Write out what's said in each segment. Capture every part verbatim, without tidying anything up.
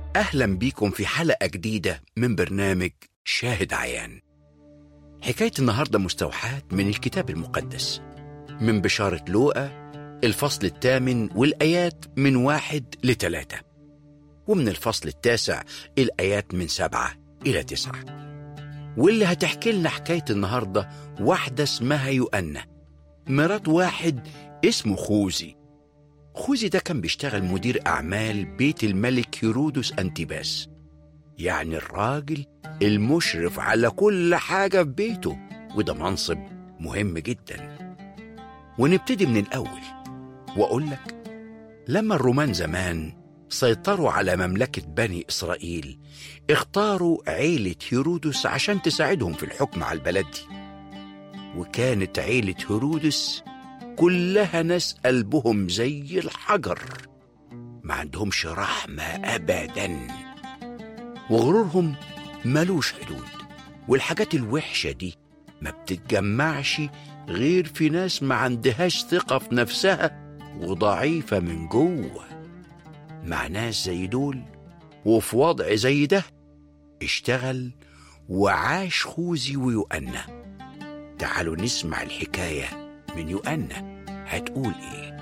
أهلا بيكم في حلقة جديدة من برنامج شاهد عيان. حكاية النهاردة مستوحاة من الكتاب المقدس من بشارة لوقا الفصل الثامن والآيات من واحد لثلاثة، ومن الفصل التاسع الآيات من سبعة إلى تسعة. واللي هتحكي لنا حكاية النهاردة واحدة اسمها يوأنا، مرات واحد اسمه خوذي. خوذي ده كان بيشتغل مدير أعمال بيت الملك هيرودس أنتيباس، يعني الراجل المشرف على كل حاجة في بيته، وده منصب مهم جدا. ونبتدي من الأول وأقول لك، لما الرومان زمان سيطروا على مملكة بني إسرائيل، اختاروا عيلة هيرودس عشان تساعدهم في الحكم على البلد دي. وكانت عيلة هيرودس كلها ناس قلبهم زي الحجر، ما عندهمش رحمة أبداً، وغرورهم ملوش حدود. والحاجات الوحشة دي ما بتتجمعش غير في ناس ما عندهاش ثقة في نفسها وضعيفة من جوه. مع ناس زي دول وفي وضع زي ده اشتغل وعاش خوذي ويوأنا. تعالوا نسمع الحكاية من يوأنا هتقول ايه.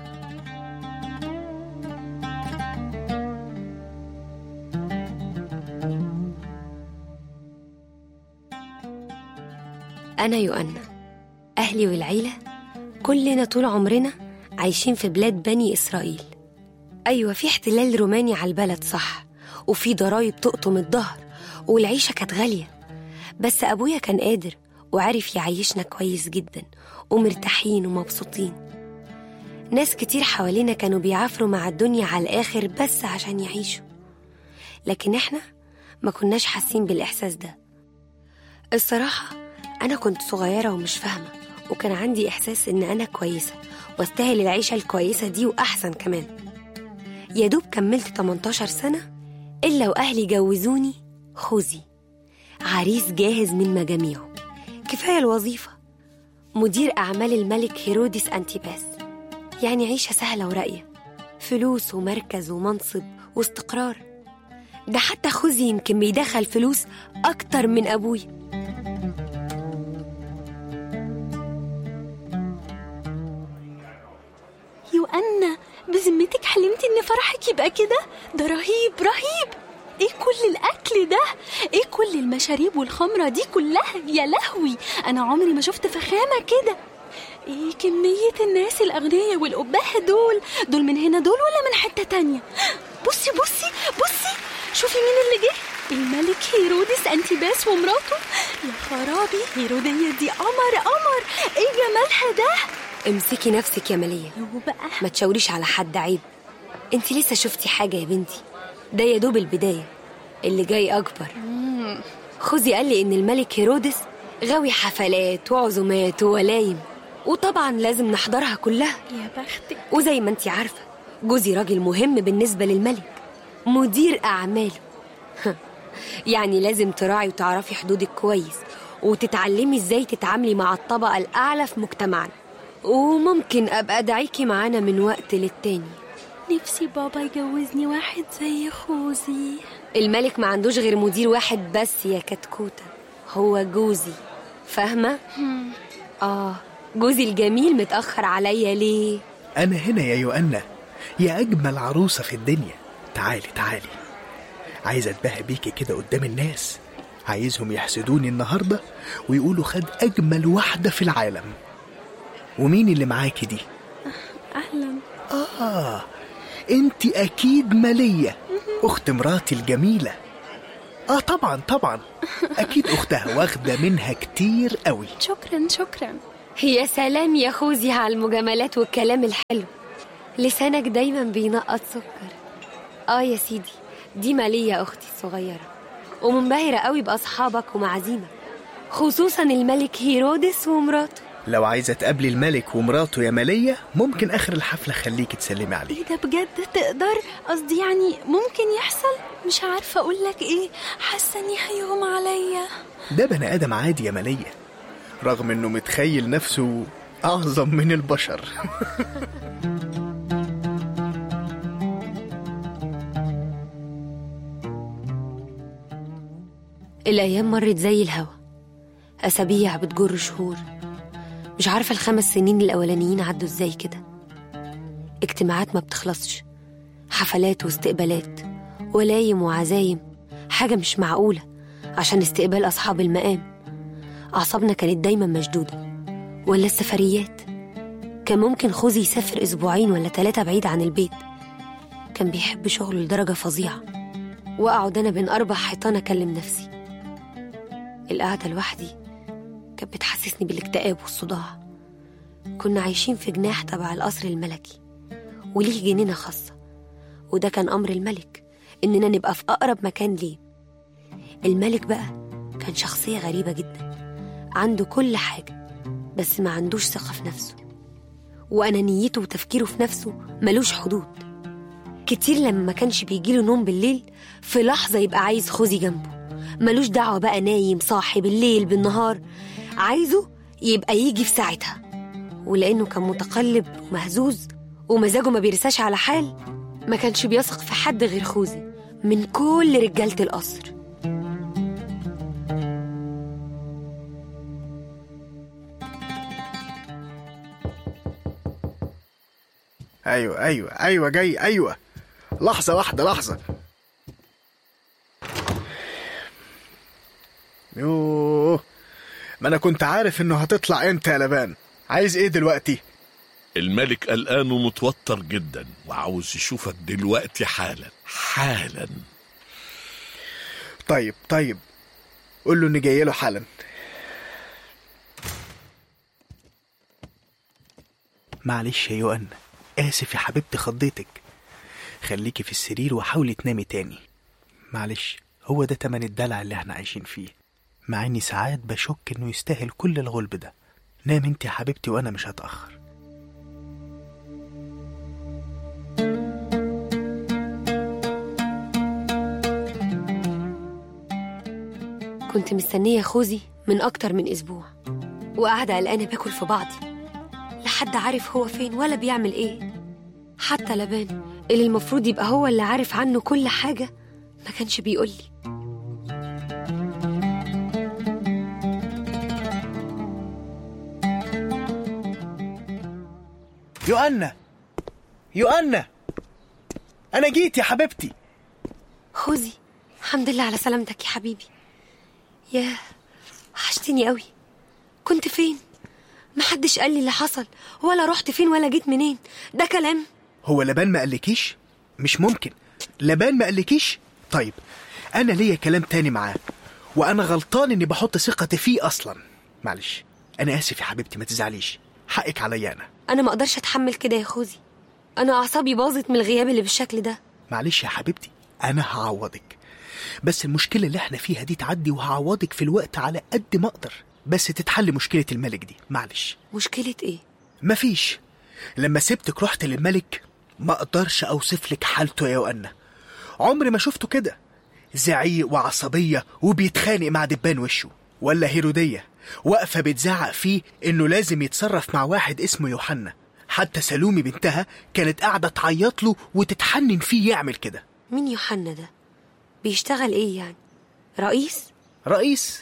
أنا يوأنا، أهلي والعيلة كلنا طول عمرنا عايشين في بلاد بني إسرائيل. أيوة، في احتلال روماني على البلد صح، وفي ضرايب تقطم الظهر، والعيشة كانت غالية، بس أبويا كان قادر وعرف يعيشنا كويس جدا ومرتاحين ومبسوطين. ناس كتير حوالينا كانوا بيعافروا مع الدنيا على الآخر بس عشان يعيشوا، لكن احنا ما كناش حاسين بالإحساس ده. الصراحة أنا كنت صغيرة ومش فاهمة، وكان عندي إحساس إن أنا كويسة واستاهل العيشة الكويسة دي وأحسن كمان. يا دوب كملت تمنتاشر سنة إلا وأهلي جوزوني خوذي، عريس جاهز من مجاميعه. كفاية الوظيفة، مدير أعمال الملك هيرودس أنتيباس، يعني عيشة سهلة وراقية، فلوس ومركز ومنصب واستقرار. ده حتى خوذي يمكن بيدخل فلوس أكتر من أبوي. يوأنا، بذمتك حلمتي إن فرحك يبقى كده؟ ده رهيب رهيب. ايه كل الاكل ده؟ ايه كل المشاريب والخمره دي كلها؟ يا لهوي، انا عمري ما شفت فخامه كده. ايه كميه الناس الاغنياء والقباحه دول دول من هنا دول ولا من حته تانية؟ بصي بصي بصي، شوفي مين اللي جه، الملك هيرودس أنتيباس ومراته. يا خرابي، هيرودية دي قمر قمر، ايه جمالها ده. امسكي نفسك يا مالية، بقى ما تشاوريش على حد، عيب. انت لسه شفتي حاجة يا بنتي؟ ده يا دوب البداية، اللي جاي أكبر. خوذي قال لي إن الملك هيرودس غاوي حفلات وعزومات وولايم، وطبعا لازم نحضرها كلها. يا بختك. وزي ما انت عارفة جوزي راجل مهم بالنسبة للملك، مدير أعماله. يعني لازم تراعي وتعرفي حدودك كويس، وتتعلمي ازاي تتعاملي مع الطبقة الأعلى في مجتمعنا. وممكن أبقى أدعيكي معانا من وقت للتاني. نفسي بابا يجوزني واحد زي خوذي. الملك ما عندوش غير مدير واحد بس يا كتكوتة، هو جوزي، فاهمة؟ آه، جوزي الجميل متأخر عليا ليه؟ أنا هنا يا يوأنا، يا أجمل عروسة في الدنيا. تعالي تعالي، عايزة أتباهى بيكي كده قدام الناس، عايزهم يحسدوني النهاردة ويقولوا خد أجمل واحدة في العالم. ومين اللي معاكي دي؟ أهلا. آه، انت أكيد مالية، أخت مراتي الجميلة. آه طبعا طبعا، أكيد أختها واخدة منها كتير قوي. شكرا شكرا. يا سلام يا خوذي على المجاملات والكلام الحلو، لسانك دايما بينقط سكر. آه يا سيدي، دي مالية أختي الصغيرة، ومنبهرة قوي بأصحابك ومعازيمك، خصوصا الملك هيرودس ومراته. لو عايزة تقابلي الملك ومراته يا مالية، ممكن آخر الحفلة خليكي تسلمي عليه. ايه ده بجد؟ تقدر؟ قصدي يعني ممكن يحصل؟ مش عارفة أقولك ايه، حاسة اني هيغم عليا. ده بني آدم عادي يا مالية، رغم انه متخيل نفسه أعظم من البشر. الأيام مرت زي الهوا، أسابيع بتجر شهور. مش عارفة الخمس سنين الأولانيين عدوا ازاي كده. اجتماعات ما بتخلصش، حفلات واستقبالات، ولايم وعزايم، حاجة مش معقولة عشان استقبال أصحاب المقام. أعصابنا كانت دايما مشدودة. ولا السفريات، كان ممكن خوذي يسافر أسبوعين ولا ثلاثة بعيد عن البيت. كان بيحب شغله لدرجة فظيعة، وأقعد أنا بين أربع حيطان أكلم نفسي. القعدة لوحدي كانت بتحسسني بالاكتئاب والصداع. كنا عايشين في جناح تبع القصر الملكي، وليه جنينة خاصة، وده كان أمر الملك إننا نبقى في أقرب مكان ليه. الملك بقى كان شخصية غريبة جدا، عنده كل حاجة بس ما عندوش ثقة في نفسه، وأنانيته وتفكيره في نفسه ملوش حدود. كتير لما ما كانش بيجيله نوم بالليل في لحظة يبقى عايز خوذي جنبه، ملوش دعوة بقى نايم صاحي بالليل بالنهار، عايزه يبقى يجي في ساعتها. ولأنه كان متقلب ومهزوز ومزاجه ما بيرساش على حال، ما كانش بيثق في حد غير خوذي من كل رجالة القصر. ايوه ايوه ايوه جاي. ايوه لحظه واحده لحظه. يوه، ما انا كنت عارف انه هتطلع انت يا لبان. عايز ايه دلوقتي؟ الملك قلقان ومتوتر جدا وعاوز يشوفك دلوقتي حالا حالا. طيب طيب قول له اني جاي له حالا. معلش يا يوأن، آسف يا حبيبتي خضيتك. خليكي في السرير وحاولي تنامي تاني. معلش، هو ده تمن الدلع اللي احنا عايشين فيه، مع اني ساعات بشك انه يستاهل كل الغلب ده. نام انت يا حبيبتي وانا مش هتأخر. كنت مستنية خوذي من أكتر من أسبوع، وقاعدة قلقانة باكل في بعضي. لحد عارف هو فين ولا بيعمل إيه. حتى لبان اللي المفروض يبقى هو اللي عارف عنه كل حاجة ما كانش بيقولي. يوأنا يوأنا أنا جيت يا حبيبتي. خوذي، الحمد لله على سلامتك يا حبيبي. ياه، وحشتني قوي. كنت فين؟ محدش قال لي اللي حصل، ولا رحت فين ولا جيت منين. ده كلام؟ هو لبان ما قالكيش؟ مش ممكن لبان ما قالكيش. طيب أنا ليا كلام تاني معاه، وأنا غلطان إني بحط ثقتي فيه أصلا. معلش أنا آسف يا حبيبتي، ما تزعليش، حقك عليا. أنا أنا ما أقدرش أتحمل كده يا خوذي. أنا أعصابي باظت من الغياب اللي بالشكل ده. معلش يا حبيبتي، أنا هعوضك، بس المشكلة اللي احنا فيها دي تعدي، وهعوضك في الوقت على قد ما أقدر، بس تتحل مشكلة الملك دي. معلش. مشكلة إيه؟ مفيش. لما سبتك رحت للملك ما أقدرش أوصف لك حالته يا يوأنا. عمري ما شفته كده، زعيق وعصبية وبيتخانق مع دبان وشه، ولا هيرودية واقفة بتزعق فيه إنه لازم يتصرف مع واحد اسمه يوحنا. حتى سلومي بنتها كانت قاعدة تعيط له وتتحنن فيه يعمل كده. مين يوحنا ده؟ بيشتغل إيه يعني؟ رئيس؟ رئيس؟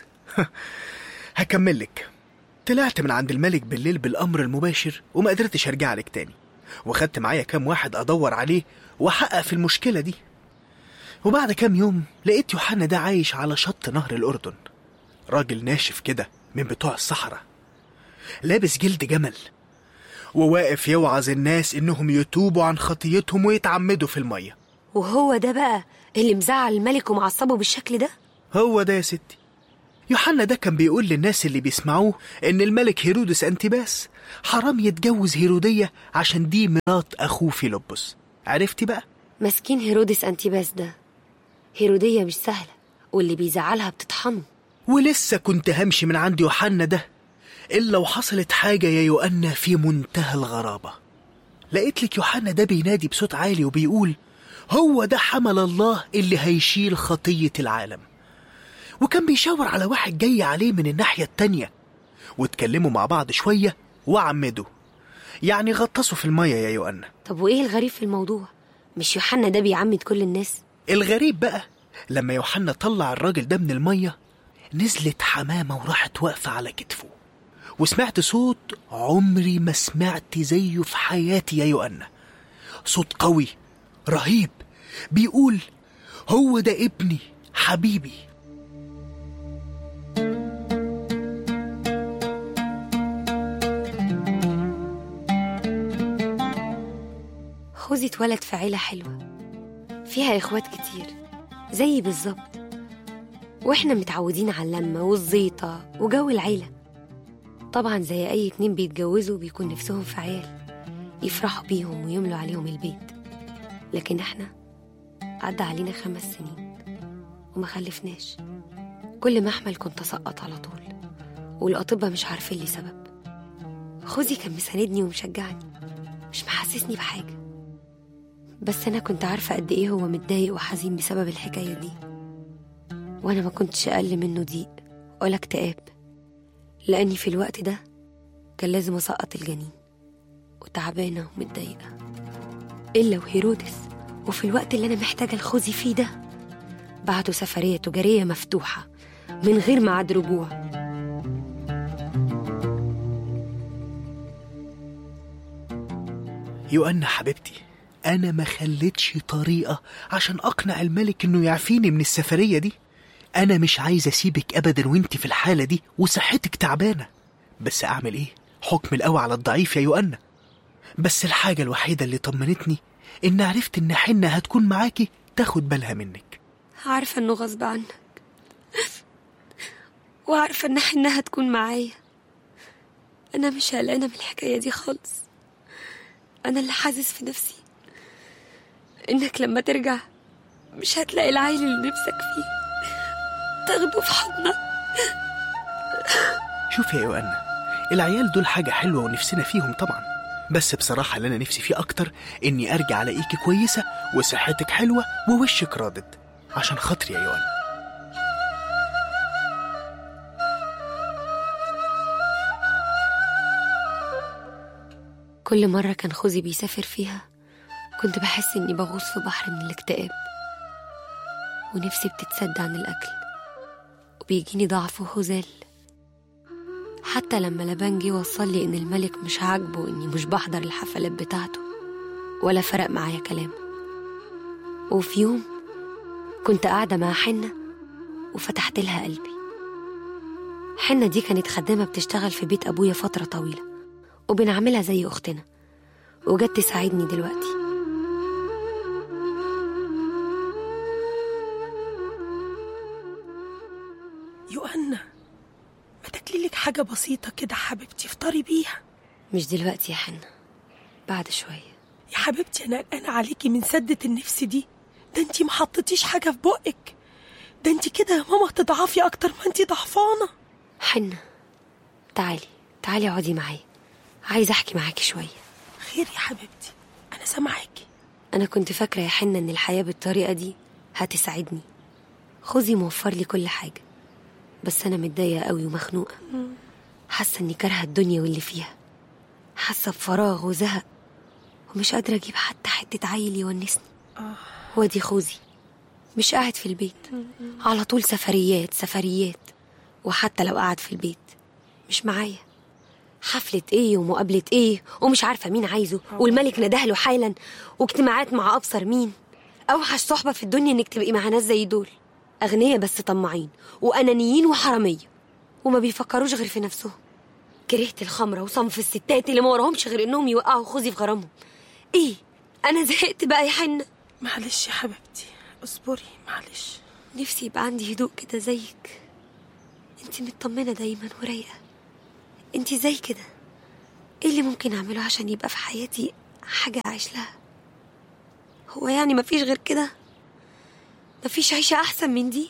هكملك. طلعت من عند الملك بالليل بالأمر المباشر وما قدرتش أرجع لك تاني، وخدت معايا كام واحد أدور عليه وحقق في المشكلة دي. وبعد كام يوم لقيت يوحنا ده عايش على شط نهر الأردن، راجل ناشف كده من بتوع الصحراء، لابس جلد جمل، وواقف يوعظ الناس إنهم يتوبوا عن خطيتهم ويتعمدوا في المية. وهو ده بقى اللي مزعل الملك ومعصبه بالشكل ده؟ هو ده يا ستي. يوحنا ده كان بيقول للناس اللي بيسمعوه إن الملك هيرودس أنتيباس حرام يتجوز هيرودية عشان دي مرات أخوه فيلبس. عرفتي بقى؟ مسكين هيرودس أنتيباس ده، هيرودية مش سهلة، واللي بيزعلها بتطحنه. ولسه كنت همشي من عند يوحنا ده إلا وحصلت حاجة يا يوأنا في منتهى الغرابة. لقيت لك يوحنا ده بينادي بصوت عالي وبيقول هو ده حمل الله اللي هيشيل خطية العالم. وكان بيشاور على واحد جاي عليه من الناحية التانية، واتكلموا مع بعض شوية وعمدوا، يعني غطسوا في المية يا يوأنا. طب وإيه الغريب في الموضوع؟ مش يوحنا ده بيعمد كل الناس؟ الغريب بقى لما يوحنا طلع الراجل ده من المية نزلت حمامة وراحت واقفة على كتفه، وسمعت صوت عمري ما سمعت زيه في حياتي يا يوأنا. صوت قوي رهيب بيقول هو ده ابني حبيبي. خوذي اتولد في عيلة حلوة فيها إخوات كتير زي بالظبط، وإحنا متعودين على اللمة والزيطة وجو العيلة. طبعا زي أي اتنين بيتجوزوا بيكون نفسهم في عيال يفرحوا بيهم ويملوا عليهم البيت، لكن إحنا عدى علينا خمس سنين وما خلفناش. كل ما أحمل كنت أسقط على طول، والأطباء مش عارفين لي سبب. خوذي كان مساندني ومشجعني، مش محسسني بحاجة، بس أنا كنت عارفة قد إيه هو متضايق وحزين بسبب الحكاية دي، وأنا ما كنتش أقل منه ضيق ولا اكتئاب، لأني في الوقت ده كان لازم أسقط الجنين وتعبانة ومتضايقة. إلا وهيرودس وفي الوقت اللي أنا محتاجة لخوذي فيه ده بعتوا سفرية تجارية مفتوحة من غير ميعاد رجوع. يوأنا حبيبتي، أنا ما خليتش طريقة عشان أقنع الملك إنه يعفيني من السفرية دي. أنا مش عايز أسيبك أبدا وإنتي في الحالة دي وصحتك تعبانة، بس أعمل إيه؟ حكم القوي على الضعيف يا يوأنا. بس الحاجة الوحيدة اللي طمنتني إن عرفت إن حنة هتكون معاكي تاخد بالها منك. عارفة إنه غصب عنك، وعارفة إن حنة هتكون معايا. أنا مش قلقانة من الحكاية دي خالص. أنا اللي حاسس في نفسي إنك لما ترجع مش هتلاقي العيل اللي نفسك فيه تاخده في حضنك. شوف يا يوأنا، العيال دول حاجة حلوة ونفسنا فيهم طبعا، بس بصراحة اللي أنا نفسي فيه أكتر إني أرجع ألاقيكي كويسة وصحتك حلوة ووشك راضد، عشان خاطري يا يوأنا. كل مرة كان خوذي بيسافر فيها كنت بحس إني بغوص في بحر من الاكتئاب، ونفسي بتتسد عن الأكل، وبيجيني ضعف وهزال. حتى لما لبنجي وصل لي إن الملك مش عاجبه إني مش بحضر الحفلات بتاعته، ولا فرق معايا كلامه. وفي يوم كنت قاعدة مع حنة وفتحت لها قلبي. حنة دي كانت خدامة بتشتغل في بيت أبويا فترة طويلة، وبنعملها زي أختنا، وجت تساعدني دلوقتي. يوأنا، ما تاكلي لك حاجة بسيطة كده حبيبتي افطري بيها. مش دلوقتي يا حنة، بعد شوية. يا حبيبتي أنا قلقانة عليكي من سدة النفس دي، ده انتي ما حطيتيش حاجة في بقك، ده انتي كده يا ماما تضعفي أكتر ما انتي ضعفانة. حنة تعالي تعالي اقعدي معايا، عايزة أحكي معاكي شوية. خير يا حبيبتي، أنا سامعاكي. أنا كنت فاكرة يا حنة إن الحياة بالطريقة دي هتساعدني. خوذي موفر لي كل حاجة، بس أنا متضايقة قوي ومخنوقة، حاسة إني كارهة الدنيا واللي فيها، حاسة بفراغ وزهق، ومش قادرة أجيب حتى حتة عيل يونسني. ودي خوذي مش قاعد في البيت، على طول سفريات سفريات، وحتى لو قاعد في البيت مش معايا. حفلة ايه ومقابلة ايه ومش عارفة مين عايزه، والملك ندهله حالا، واجتماعات مع أبصر مين. أوحش صحبة في الدنيا إنك تبقي مع ناس زي دول، أغنياء بس طماعين وأنانيين وحرامية، وما بيفكروش غير في نفسهم. كرهت الخمرة وصنف الستات اللي ما وراهمش غير إنهم يوقعوا خوذي في غرامهم. ايه، أنا زهقت بقى يا حنة. معلش يا حبيبتي، اصبري معلش. نفسي يبقى عندي هدوء كده زيك، انتي مطمنة دايما ورايقة، انتي زي كده. ايه اللي ممكن اعمله عشان يبقى في حياتي حاجة اعيش لها؟ هو يعني مفيش غير كده؟ مفيش عيشة احسن من دي؟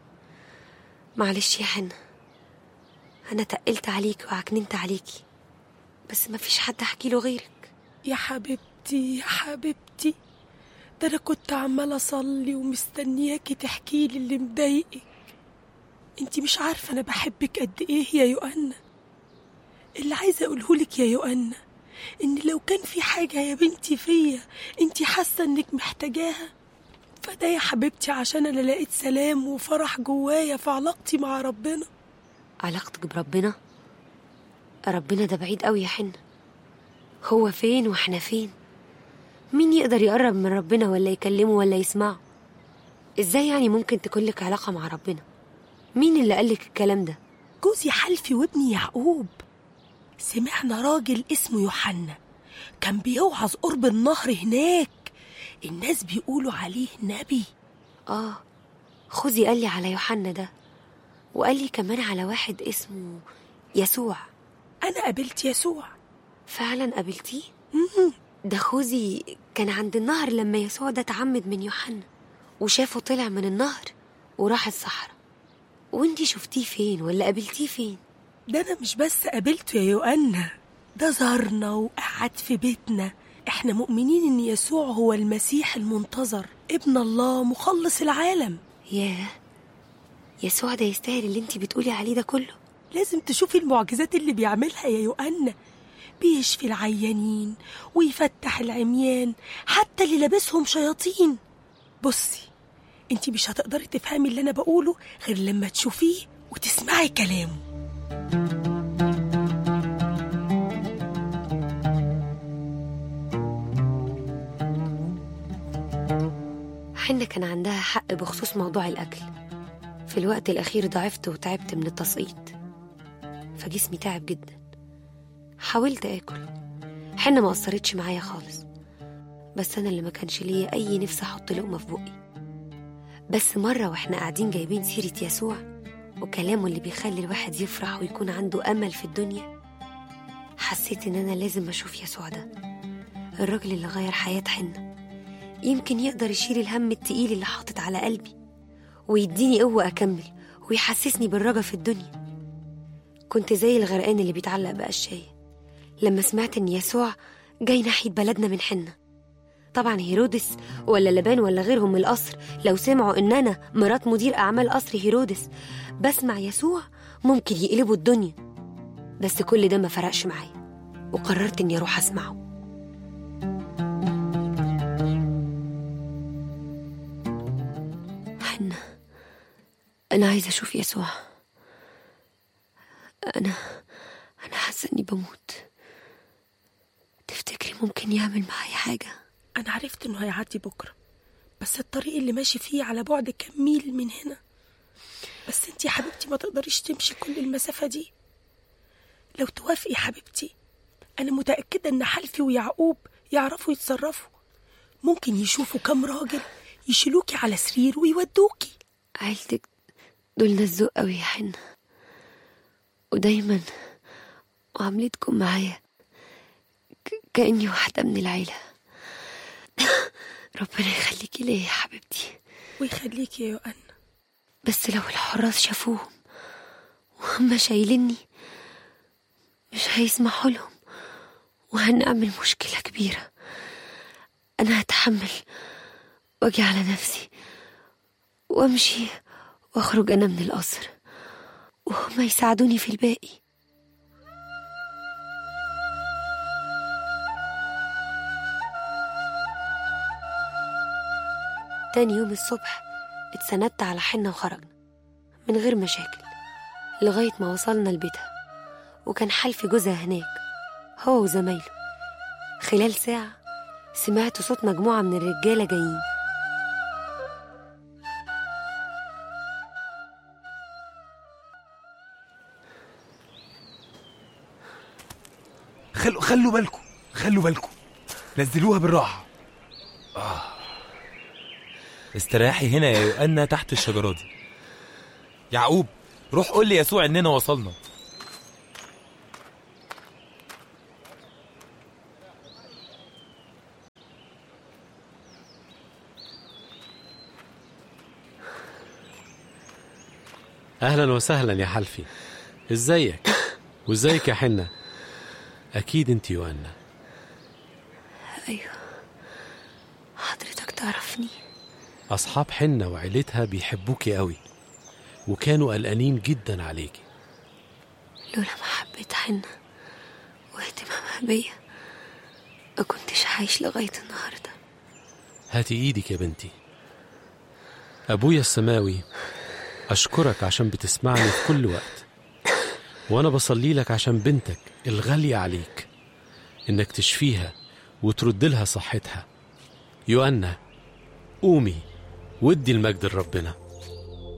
معلش يا حنة، انا تقلت عليك وعكننت عليكي، بس مفيش حد احكي له غيرك. يا حبيبتي يا حبيبتي، ده انا كنت عمالة اصلي ومستنياكي تحكي لي اللي مضايقك. انتي مش عارفة انا بحبك قد ايه يا يوأنا. اللي عايزة اقولهولك يا يوأنا ان لو كان في حاجة يا بنتي فيا انتي حاسة انك محتاجاها، فده يا حبيبتي عشان أنا لقيت سلام وفرح جوايا في علاقتي مع ربنا. علاقتك بربنا؟ ربنا ده بعيد قوي يا حنة. هو فين واحنا فين؟ مين يقدر يقرب من ربنا ولا يكلمه ولا يسمعه؟ ازاي يعني ممكن تكون لك علاقة مع ربنا؟ مين اللي قالك الكلام ده؟ جوزي حلفي وابني يعقوب. سمعنا راجل اسمه يوحنا كان بيوعظ قرب النهر هناك، الناس بيقولوا عليه نبي. آه، خوذي قال لي على يوحنا ده، وقال لي كمان على واحد اسمه يسوع. أنا قابلت يسوع. فعلا قابلتيه؟ مم. ده خوذي كان عند النهر لما يسوع ده اتعمد من يوحنا، وشافه طلع من النهر وراح الصحراء. وانتي شفتيه فين ولا قابلتيه فين؟ ده أنا مش بس قابلته يا يوأنا، ده زارنا وقعد في بيتنا. احنا مؤمنين ان يسوع هو المسيح المنتظر، ابن الله مخلص العالم. ياه، يسوع ده يستاهل اللي انتي بتقولي عليه ده كله؟ لازم تشوفي المعجزات اللي بيعملها يا يوأنا. بيشفي العيانين ويفتح العميان، حتى اللي لابسهم شياطين. بصي، انتي مش هتقدري تفهمي اللي انا بقوله غير لما تشوفيه وتسمعي كلامه. حنة كان عندها حق بخصوص موضوع الأكل. في الوقت الأخير ضعفت وتعبت من التسقيط، فجسمي تعب جدا. حاولت آكل، حنة ما قصرتش معايا خالص، بس أنا اللي ما كانش ليا أي نفس أحط لقمة في بقي. بس مرة وإحنا قاعدين جايبين سيرة يسوع وكلامه اللي بيخلي الواحد يفرح ويكون عنده أمل في الدنيا، حسيت إن أنا لازم أشوف يسوع ده، الراجل اللي غير حياة حنة. يمكن يقدر يشيل الهم التقيل اللي حاطط على قلبي ويديني قوة أكمل ويحسسني بالرجا في الدنيا. كنت زي الغرقان اللي بيتعلق بقشاية لما سمعت إن يسوع جاي ناحية بلدنا من حنة. طبعا هيرودس ولا لبان ولا غيرهم من القصر لو سمعوا إن أنا مرات مدير أعمال قصر هيرودس بسمع يسوع ممكن يقلبوا الدنيا. بس كل ده ما فرقش معايا، وقررت إني أروح أسمعه. حنة، أنا عايزة أشوف يسوع. أنا أنا حاسة إني بموت. تفتكري ممكن يعمل معايا حاجة؟ أنا عرفت إنه هيعدي بكرة، بس الطريق اللي ماشي فيه على بعد كام ميل من هنا. بس انتي يا حبيبتي ما تقدريش تمشي كل المسافة دي. لو توافقي يا حبيبتي، أنا متأكدة إن حلفي ويعقوب يعرفوا يتصرفوا. ممكن يشوفوا كام راجل يشيلوكي على سرير ويودوكي. عيلتك دول ناس ذوق قوي يا حنة، ودايما معاملتكم معايا كأني واحدة من العيلة. ربنا يخليكي ليا يا حبيبتي. ويخليكي يا يوأنا. بس لو الحراس شافوهم وهم شايليني مش هيسمحوا لهم، وهنعمل مشكلة كبيرة. أنا هتحمل واجي على نفسي وامشي واخرج أنا من القصر، وهم يساعدوني في الباقي. تاني يوم الصبح اتسندت على حنة وخرجنا من غير مشاكل لغاية ما وصلنا لبيتها، وكان حلفي جوزها هناك هو وزمايله. خلال ساعة سمعت صوت مجموعة من الرجالة جايين. خلوا خلوا بالكم خلوا بالكم نزلوها بالراحة. آه. استريحي هنا يا يوأنا تحت الشجرة دي. يعقوب، روح قول لي يسوع إننا وصلنا. أهلا وسهلا يا حلفي، إزيك؟ وإزيك يا حنة؟ أكيد أنت يوأنا. أيوة، حضرتك تعرفني. أصحاب حنة وعيلتها بيحبوكي قوي، وكانوا قلقانين جدا عليكي. لولا محبة حنة واهتمامها بيا ما كنتش عايش لغاية النهاردة. هاتي إيدك يا بنتي. أبويا السماوي، أشكرك عشان بتسمعني في كل وقت، وأنا بصلي لك عشان بنتك الغالية عليك، إنك تشفيها وترد لها صحتها. يوأنا، قومي وادي المجد لربنا.